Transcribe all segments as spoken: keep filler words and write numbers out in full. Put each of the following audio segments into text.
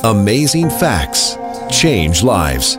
Amazing facts change lives.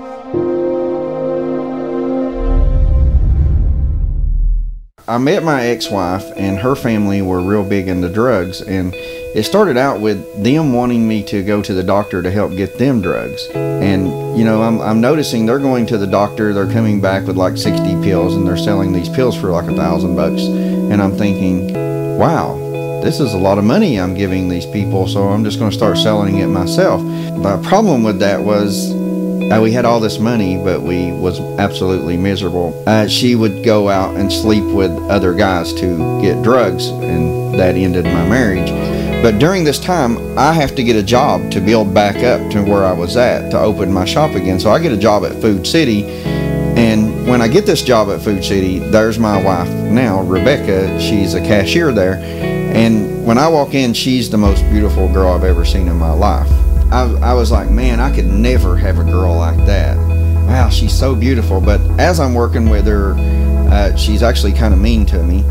I met my ex-wife, and her family were real big into drugs, and it started out with them wanting me to go to the doctor to help get them drugs. And you know, I'm, I'm noticing they're going to the doctor, they're coming back with like sixty pills, and they're selling these pills for like a thousand bucks. And I'm thinking, wow, this is a lot of money I'm giving these people, so I'm just going to start selling it myself. The problem with that was uh, we had all this money, but we was absolutely miserable. Uh, she would go out and sleep with other guys to get drugs, and that ended my marriage. But during this time, I have to get a job to build back up to where I was at, to open my shop again. So I get a job at Food City, and when I get this job at Food City, there's my wife now, Rebecca. She's a cashier there. And when I walk in, she's the most beautiful girl I've ever seen in my life. I, I was like, man, I could never have a girl like that. Wow, she's so beautiful. But as I'm working with her, uh, she's actually kind of mean to me.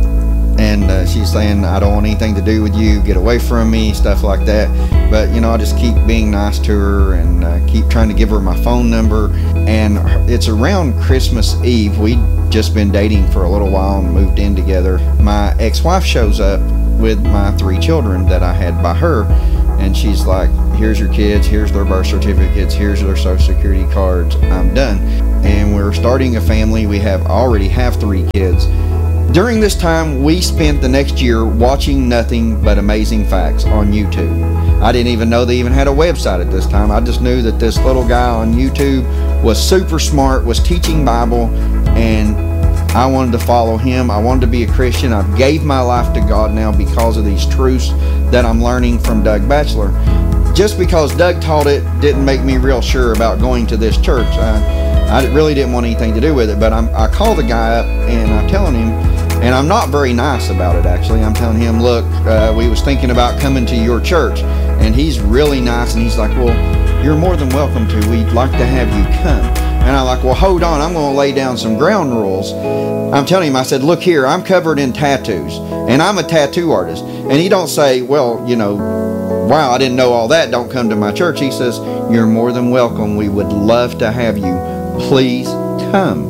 And uh, she's saying, I don't want anything to do with you, get away from me, stuff like that. But, you know, I just keep being nice to her and uh, keep trying to give her my phone number. And it's around Christmas Eve. We'd just been dating for a little while and moved in together. My ex-wife shows up with my three children that I had by her. And she's like, here's your kids, here's their birth certificates, here's their social security cards, I'm done. And we're starting a family. We have already have three kids. During this time, we spent the next year watching nothing but amazing facts on YouTube. I didn't even know they even had a website at this time. I just knew that this little guy on YouTube was super smart, was teaching Bible, and I wanted to follow him. I wanted to be a Christian. I gave my life to God now because of these truths that I'm learning from Doug Batchelor. Just because Doug taught it didn't make me real sure about going to this church. I, I really didn't want anything to do with it, but I'm, I called the guy up and I'm telling him, and I'm not very nice about it actually. I'm telling him, look, uh, we was thinking about coming to your church, and he's really nice, and he's like, well, you're more than welcome to. We'd like to have you come. And I'm like, well, hold on, I'm going to lay down some ground rules. I'm telling him, I said, look here, I'm covered in tattoos, and I'm a tattoo artist. And he don't say, well, you know, wow, I didn't know all that, don't come to my church. He says, you're more than welcome. We would love to have you. Please come.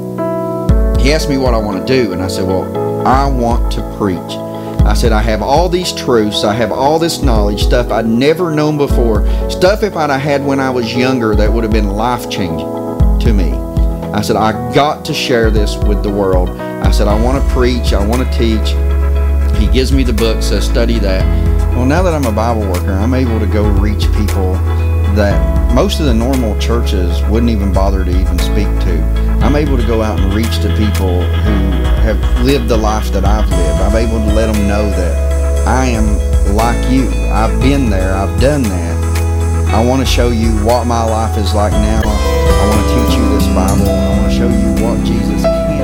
He asked me what I want to do, and I said, well, I want to preach. I said, I have all these truths, I have all this knowledge, stuff I'd never known before, stuff if I'd have had when I was younger that would have been life-changing to me. I said, I got to share this with the world. I said, I want to preach, I want to teach. He gives me the book, says, study that. Well, now that I'm a Bible worker, I'm able to go reach people that most of the normal churches wouldn't even bother to even speak to. I'm able to go out and reach to people who have lived the life that I've lived. I'm able to let them know that I am like you. I've been there, I've done that. I want to show you what my life is like now. I want to teach you this Bible. I want to show you what Jesus can do.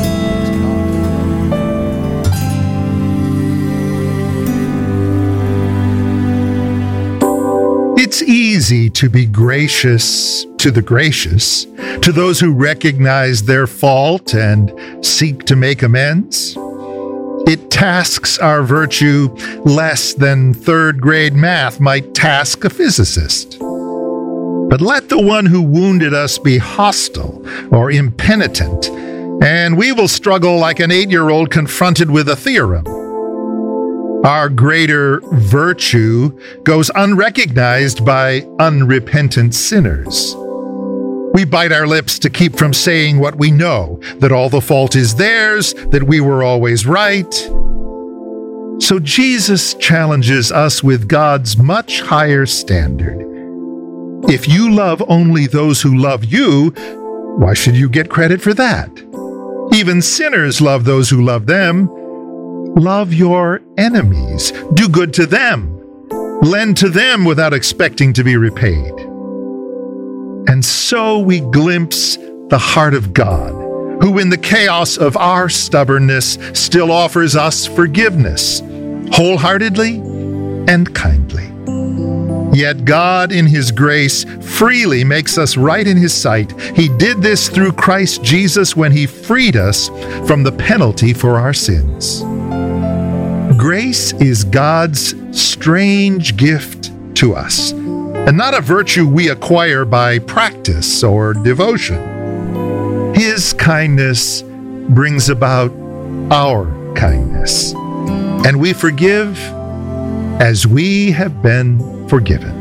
It's easy to be gracious to the gracious, to those who recognize their fault and seek to make amends. It tasks our virtue less than third grade math might task a physicist. But let the one who wounded us be hostile or impenitent, and we will struggle like an eight-year-old confronted with a theorem. Our greater virtue goes unrecognized by unrepentant sinners. We bite our lips to keep from saying what we know, that all the fault is theirs, that we were always right. So Jesus challenges us with God's much higher standard. If you love only those who love you, why should you get credit for that? Even sinners love those who love them. Love your enemies. Do good to them. Lend to them without expecting to be repaid. And so we glimpse the heart of God, who in the chaos of our stubbornness still offers us forgiveness, wholeheartedly and kindly. Yet God, in His grace, freely makes us right in His sight. He did this through Christ Jesus when He freed us from the penalty for our sins. Grace is God's strange gift to us, and not a virtue we acquire by practice or devotion. His kindness brings about our kindness, and we forgive as we have been forgiven.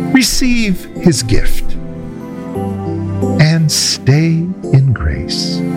Receive his gift and stay in grace.